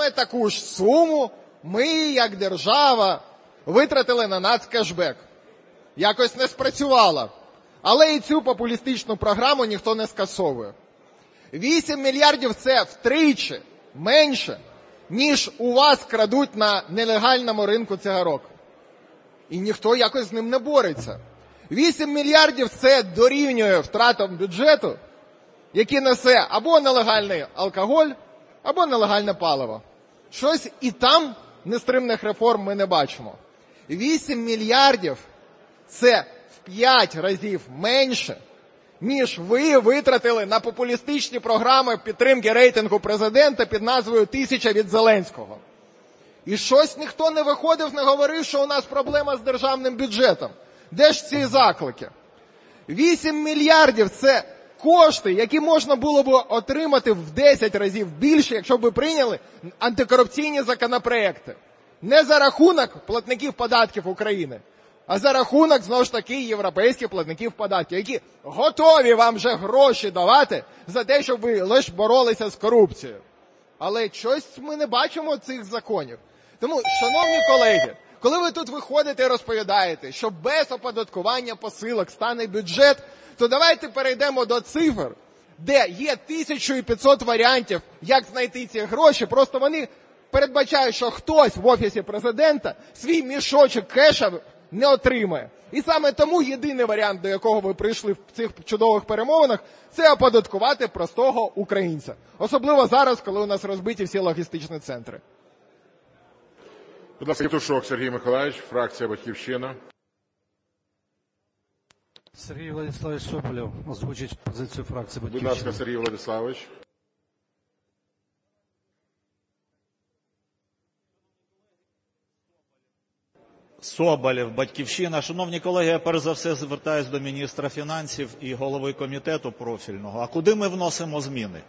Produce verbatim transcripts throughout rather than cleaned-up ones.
саме таку ж суму ми, як держава, витратили на нацкешбек. Якось не спрацювало. Але і цю популістичну програму ніхто не скасовує. вісім мільярдів – це втричі менше, ніж у вас крадуть на нелегальному ринку цигарок. І ніхто якось з ним не бореться. вісім мільярдів – це дорівнює втратам бюджету, які несе або нелегальний алкоголь, або нелегальне паливо. Щось і там нестримних реформ ми не бачимо. вісім мільярдів – це в п'ять разів менше, ніж ви витратили на популістичні програми підтримки рейтингу президента під назвою «Тисяча від Зеленського». І щось ніхто не виходив, не говорив, що у нас проблема з державним бюджетом. Де ж ці заклики? вісім мільярдів – це кошти, які можна було б отримати в десять разів більше, якщо б ви прийняли антикорупційні законопроекти. Не за рахунок платників податків України, а за рахунок, знову ж таки, європейських платників податків, які готові вам вже гроші давати за те, щоб ви лише боролися з корупцією. Але щось ми не бачимо цих законів. Тому, шановні колеги, коли ви тут виходите і розповідаєте, що без оподаткування посилок стане бюджет, то давайте перейдемо до цифр, де є тисяча п'ятсот варіантів, як знайти ці гроші, просто вони передбачають, що хтось в Офісі Президента свій мішочок кеша не отримає. І саме тому єдиний варіант, до якого ви прийшли в цих чудових перемовинах, це оподаткувати простого українця. Особливо зараз, коли у нас розбиті всі логістичні центри. Будь ласка, Євтушок Сергій Миколаївич, фракція «Батьківщина». Сергій Владиславович Соболєв озвучить позицію фракції «Батьківщина». Будь ласка, Сергій Владиславович. Соболєв, «Батьківщина». Шановні колеги, я перш за все звертаюся до міністра фінансів і голови комітету профільного. А куди ми вносимо зміни?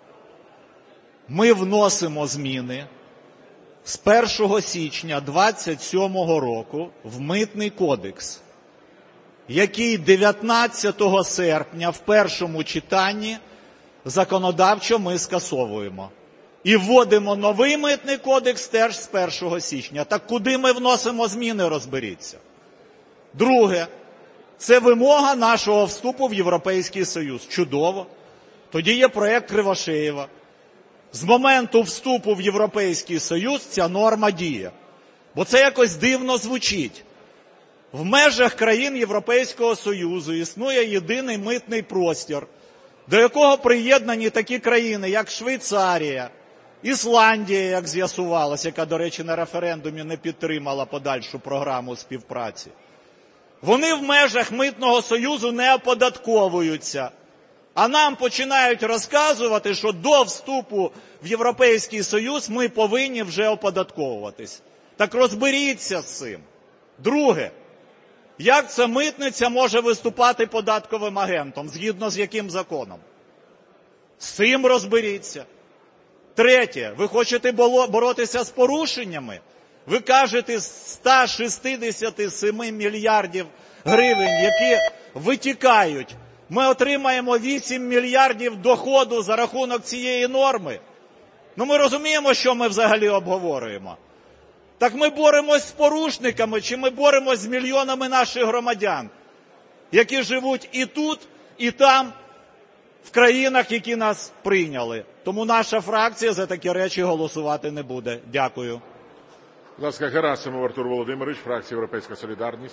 Ми вносимо зміни з першого січня двадцять сьомого року в Митний кодекс, який дев'ятнадцятого серпня в першому читанні законодавчо ми скасовуємо. І вводимо новий Митний кодекс теж з першого січня. Так куди ми вносимо зміни, розберіться. Друге, це вимога нашого вступу в Європейський Союз. Чудово. Тоді є проект Кривошеєва. З моменту вступу в Європейський Союз ця норма діє. Бо це якось дивно звучить. В межах країн Європейського Союзу існує єдиний митний простір, до якого приєднані такі країни, як Швейцарія, Ісландія, як з'ясувалося, яка, до речі, на референдумі не підтримала подальшу програму співпраці. Вони в межах Митного Союзу не оподатковуються. А нам починають розказувати, що до вступу в Європейський Союз ми повинні вже оподатковуватись. Так розберіться з цим. Друге. Як ця митниця може виступати податковим агентом? Згідно з яким законом? З цим розберіться. Третє. Ви хочете боротися з порушеннями? Ви кажете, з ста шістдесяти семи мільярдів гривень, які витікають, ми отримаємо вісім мільярдів доходу за рахунок цієї норми. Ну ми розуміємо, що ми взагалі обговорюємо. Так ми боремось з порушниками, чи ми боремось з мільйонами наших громадян, які живуть і тут, і там, в країнах, які нас прийняли. Тому наша фракція за такі речі голосувати не буде. Дякую. Будь ласка, Герасимов Артур Володимирович, фракція «Європейська солідарність».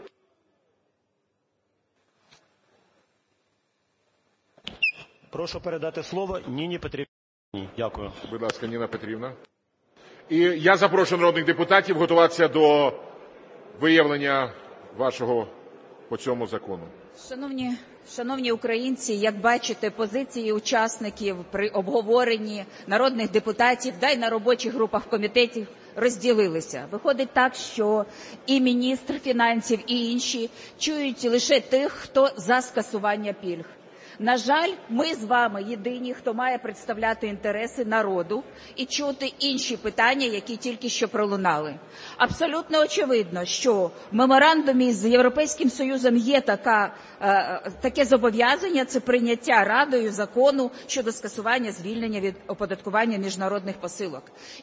Прошу передати слово Ніні Петрівні. Дякую. Будь ласка, Ніна Петрівна. І я запрошую народних депутатів готуватися до виявлення вашого по цьому закону. Шановні, шановні українці, як бачите, позиції учасників при обговоренні народних депутатів, да й на робочих групах комітетів розділилися. Виходить так, що і міністр фінансів, і інші чують лише тих, хто за скасування пільг. На жаль, ми з вами єдині, хто має представляти інтереси народу і чути інші питання, які тільки що пролунали. Абсолютно очевидно, що в меморандумі з Європейським Союзом є така, е, таке зобов'язання – це прийняття Радою закону щодо скасування звільнення від оподаткування міжнародних посилок.